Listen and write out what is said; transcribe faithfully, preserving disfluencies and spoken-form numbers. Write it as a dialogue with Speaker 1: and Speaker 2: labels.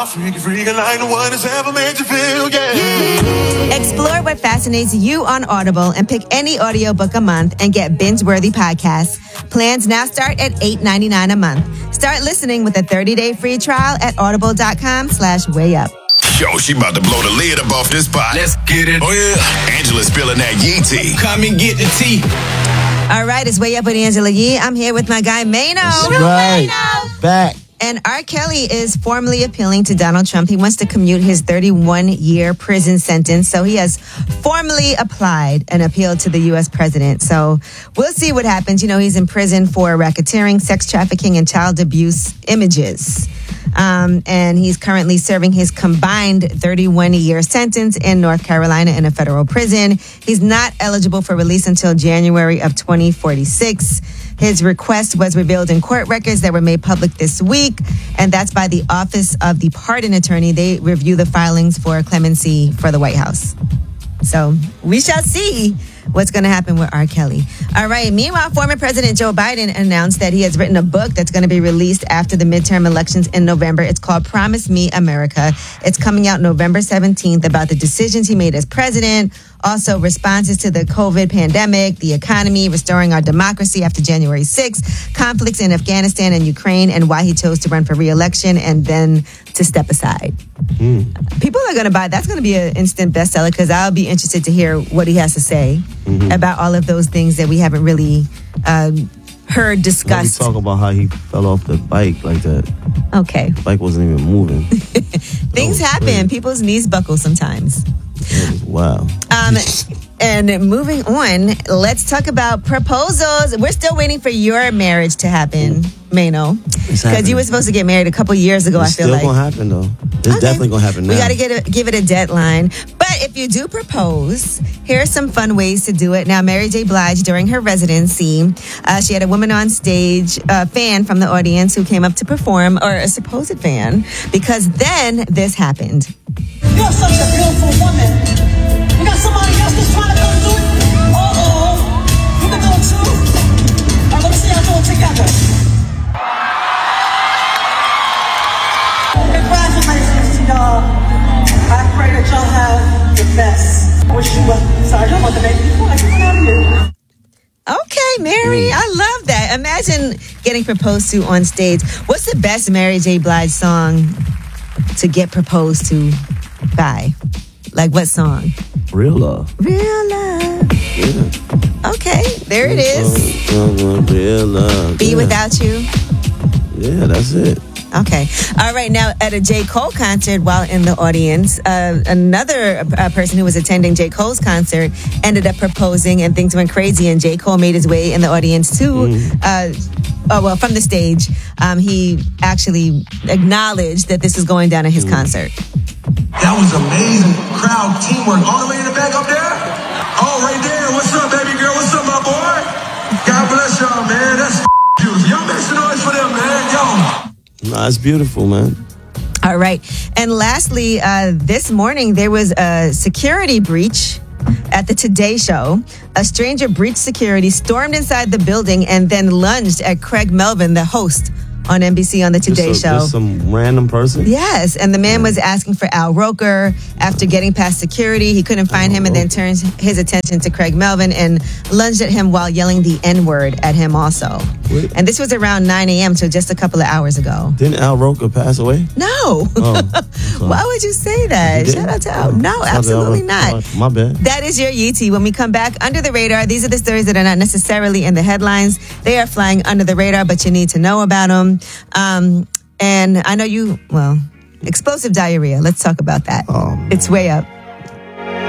Speaker 1: freaky, freaky like no one has ever made you feel, yeah.
Speaker 2: Explore what fascinates you on Audible and pick any audiobook a month and get binge-worthy podcasts. Plans now start at eight ninety-nine a month. Start listening with a thirty-day free trial at audible.com slash way up.
Speaker 3: Yo, she about to blow the lid up off this pot.
Speaker 4: Let's get it.
Speaker 3: Oh, yeah. Angela's spilling that yee tea.
Speaker 4: Come and get the tea.
Speaker 2: All right, it's Way Up with Angela Yee. I'm here with my guy, Mano.
Speaker 5: That's right. Mano. Back.
Speaker 2: And R. Kelly is formally appealing to Donald Trump. He wants to commute his thirty-one-year prison sentence. So he has formally applied an appeal to the U S president. So we'll see what happens. You know, he's in prison for racketeering, sex trafficking, and child abuse images. Um, and he's currently serving his combined thirty-one-year sentence in North Carolina in a federal prison. He's not eligible for release until January of twenty forty-six. His request was revealed in court records that were made public this week, and that's by the Office of the Pardon Attorney. They review the filings for clemency for the White House. So we shall see what's going to happen with R. Kelly. All right. Meanwhile, former President Joe Biden announced that he has written a book that's going to be released after the midterm elections in November. It's called Promise Me America. It's coming out November seventeenth about the decisions he made as president, also responses to the COVID pandemic, the economy, restoring our democracy after January sixth, conflicts in Afghanistan and Ukraine, and why he chose to run for re-election and then to step aside. Mm. People are going to buy, that's going to be an instant bestseller because I'll be interested to hear what he has to say mm-hmm. about all of those things that we haven't really um, heard discussed.
Speaker 5: We talk about how he fell off the bike like that.
Speaker 2: Okay.
Speaker 5: The bike wasn't even moving.
Speaker 2: Things happen. Crazy. People's knees buckle sometimes.
Speaker 5: Wow.
Speaker 2: Um, and moving on, let's talk about proposals. We're still waiting for your marriage to happen, Mano. Because you were supposed to get married a couple years ago,
Speaker 5: it's
Speaker 2: I feel like.
Speaker 5: It's still going to happen, though. It's okay. Definitely going to happen now.
Speaker 2: We got to get a, give it a deadline. But if you do propose, here are some fun ways to do it. Now, Mary J. Blige, during her residency, uh, she had a woman on stage, a fan from the audience who came up to perform, or a supposed fan, because then this happened.
Speaker 6: You're such a beautiful woman. You got somebody else that's trying to come do it? Uh-oh. You can do it too. All right, let's see y'all do it together. Congratulations to y'all. I pray that y'all have the best. Wish you well. Sorry, I don't want the baby. Before I get out of here.
Speaker 2: Okay, Mary, I love that. Imagine getting proposed to on stage. What's the best Mary J. Blige song to get proposed to by? Like what song?
Speaker 5: Real Love.
Speaker 2: Real Love.
Speaker 5: Yeah.
Speaker 2: Okay, there it is.
Speaker 5: Real Love.
Speaker 2: Be
Speaker 5: yeah.
Speaker 2: Without You.
Speaker 5: Yeah, that's it.
Speaker 2: Okay. All right. Now, at a J. Cole concert, while in the audience, uh, another uh, person who was attending J. Cole's concert ended up proposing, and things went crazy. And J. Cole made his way in the audience too. Mm. Uh, oh well, from the stage, um, he actually acknowledged that this was going down at his mm. concert.
Speaker 7: That was amazing crowd teamwork. All the way in the back up there. Oh, right there. What's up, baby girl? What's up, my boy? God bless y'all, man. That's beautiful. Y'all make some noise for them, man. Yo.
Speaker 5: No, it's beautiful, man.
Speaker 2: All right. And lastly, uh, this morning, there was a security breach at the Today Show. A stranger breached security, stormed inside the building, and then lunged at Craig Melvin, the host on N B C on the Today
Speaker 5: just a,
Speaker 2: Show.
Speaker 5: Just some random person?
Speaker 2: Yes. And the man was asking for Al Roker. After getting past security, he couldn't find Al him Roker. And then turned his attention to Craig Melvin and lunged at him while yelling the N-word at him also. Wait. And this was around nine a.m., so just a couple of hours ago.
Speaker 5: Didn't Al Roker pass away?
Speaker 2: No.
Speaker 5: Oh,
Speaker 2: why would you say that? Shout out to Al. No, absolutely not.
Speaker 5: Oh, my bad.
Speaker 2: That is your Yee Tea. When we come back, Under the Radar, these are the stories that are not necessarily in the headlines. They are flying under the radar, but you need to know about them. Um, and I know you, well, explosive diarrhea. Let's talk about that.
Speaker 5: Oh,
Speaker 2: it's way up.